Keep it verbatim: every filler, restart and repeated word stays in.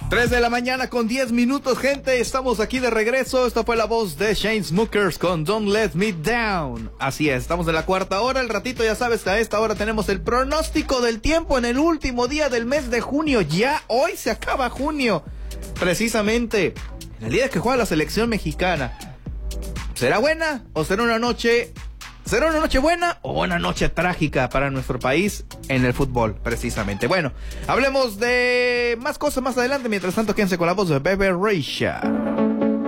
tres de la mañana con diez minutos, gente. Estamos aquí de regreso. Esta fue la voz de Chainsmokers con Don't Let Me Down. Así es, estamos en la cuarta hora. El ratito, ya sabes que a esta hora tenemos el pronóstico del tiempo en el último día del mes de junio. Ya hoy se acaba junio. Precisamente, en el día que juega la selección mexicana. ¿Será buena o será una noche... ¿Será una noche buena o una noche trágica para nuestro país en el fútbol, precisamente? Bueno, hablemos de más cosas más adelante. Mientras tanto, quédense con la voz de Bebe Rexha.